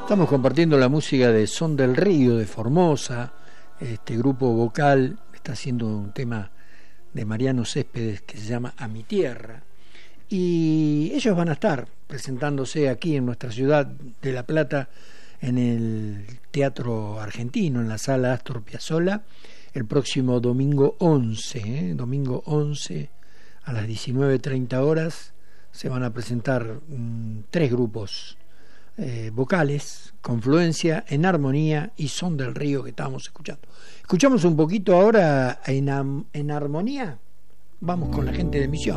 Estamos compartiendo la música de Son del Río, de Formosa. Este grupo vocal está haciendo un tema de Mariano Céspedes que se llama A mi tierra. Y ellos van a estar presentándose aquí en nuestra ciudad de La Plata, en el Teatro Argentino, en la Sala Astor Piazzolla, el próximo domingo 11, domingo 11 a las 19:30 horas. Se van a presentar tres grupos vocales: Confluencia, En Armonía y Son del Río, que estábamos escuchando. Escuchamos un poquito ahora en Armonía. Vamos con la gente de Misión.